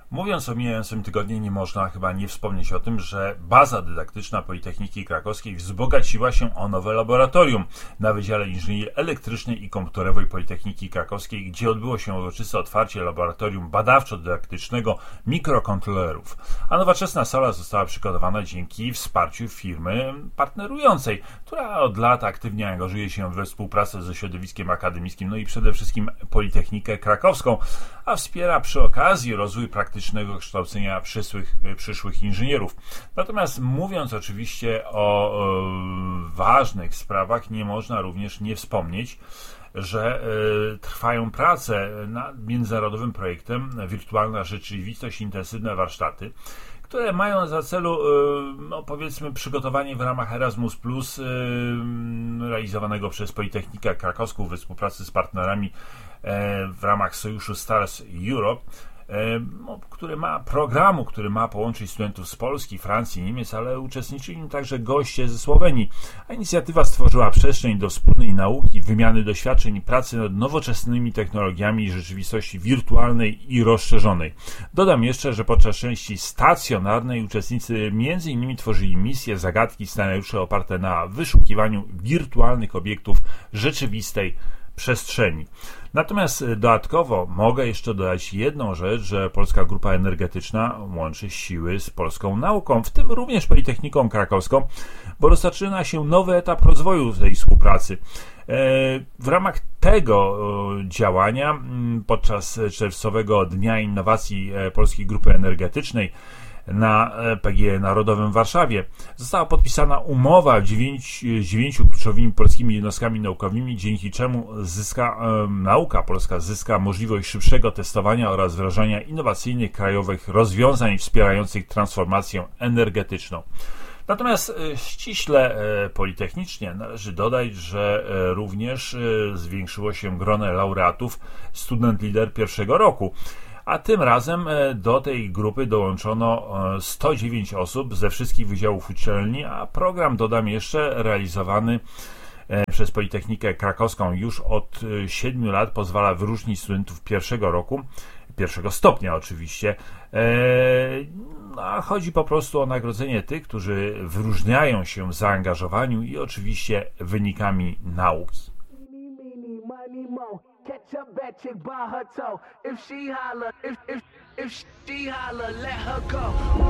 Mówiąc o mijającym tygodniu, nie można chyba nie wspomnieć o tym, że baza dydaktyczna Politechniki Krakowskiej wzbogaciła się o nowe laboratorium na Wydziale Inżynierii Elektrycznej i Komputerowej Politechniki Krakowskiej, gdzie odbyło się uroczyste otwarcie laboratorium badawczo-dydaktycznego mikrokontrolerów. A nowoczesna sala została przygotowana dzięki wsparciu firmy partnerującej, która od lat aktywnie angażuje się we współpracę ze środowiskiem akademickim, no i przede wszystkim Politechnikę Krakowską, a wspiera przy okazji rozwój praktycznego kształcenia przyszłych inżynierów. Natomiast mówiąc oczywiście o ważnych sprawach, nie można również nie wspomnieć, że trwają prace nad międzynarodowym projektem Wirtualna Rzeczywistość, Intensywne Warsztaty, które mają za celu, powiedzmy, przygotowanie w ramach Erasmus+, realizowanego przez Politechnikę Krakowską we współpracy z partnerami w ramach sojuszu Stars Europe, który ma połączyć studentów z Polski, Francji, Niemiec, ale uczestniczyli w nim także goście ze Słowenii. A inicjatywa stworzyła przestrzeń do wspólnej nauki, wymiany doświadczeń i pracy nad nowoczesnymi technologiami rzeczywistości wirtualnej i rozszerzonej. Dodam jeszcze, że podczas części stacjonarnej uczestnicy m.in. tworzyli misje, zagadki, scenariusze oparte na wyszukiwaniu wirtualnych obiektów rzeczywistej przestrzeni. Natomiast dodatkowo mogę jeszcze dodać jedną rzecz, że Polska Grupa Energetyczna łączy siły z polską nauką, w tym również Politechniką Krakowską, bo rozpoczyna się nowy etap rozwoju tej współpracy. W ramach tego działania podczas czerwcowego Dnia Innowacji Polskiej Grupy Energetycznej na PGE Narodowym w Warszawie została podpisana umowa z 9 kluczowymi polskimi jednostkami naukowymi, dzięki czemu nauka polska zyska możliwość szybszego testowania oraz wdrażania innowacyjnych krajowych rozwiązań wspierających transformację energetyczną. Natomiast ściśle politechnicznie należy dodać, że również zwiększyło się grono laureatów Student Leader pierwszego roku. A tym razem do tej grupy dołączono 109 osób ze wszystkich wydziałów uczelni, a program, dodam jeszcze, realizowany przez Politechnikę Krakowską już od 7 lat pozwala wyróżnić studentów pierwszego roku, pierwszego stopnia oczywiście, a chodzi po prostu o nagrodzenie tych, którzy wyróżniają się w zaangażowaniu i oczywiście wynikami nauki. Catch up that chick by her toe. If she holler, let her go.